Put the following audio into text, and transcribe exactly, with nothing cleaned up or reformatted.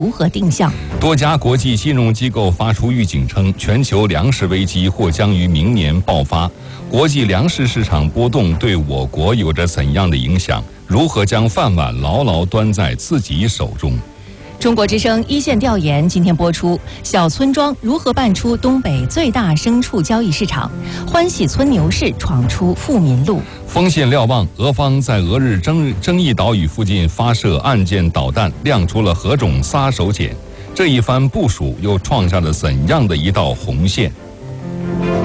如何定向？ 多家国际金融机构发出预警称，全球粮食危机或将于明年爆发。国际粮食市场波动对我国有着怎样的影响？如何将饭碗牢牢端在自己手中？ 中国之声一线调研今天播出：小村庄如何办出东北最大牲畜交易市场？欢喜村牛市闯出富民路。 锋线瞭望，俄方在俄日争争议岛屿附近发射岸舰导弹，亮出了何种杀手锏？这一番部署又创下了怎样的一道红线？